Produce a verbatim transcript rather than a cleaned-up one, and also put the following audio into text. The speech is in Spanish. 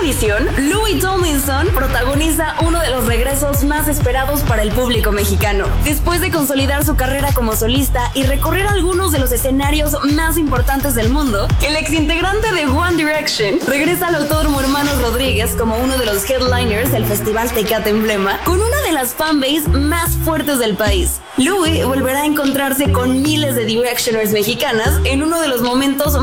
edición, Louis Tomlinson protagoniza uno de los regresos más esperados para el público mexicano. Después de consolidar su carrera como solista y recorrer algunos de los escenarios más importantes del mundo, el exintegrante de One Direction regresa al Autódromo Hermanos Rodríguez como uno de los headliners del Festival Tecate Emblema, con una de las fanbase más fuertes del país. Louis volverá a encontrarse con miles de Directioners mexicanas en uno de los momentos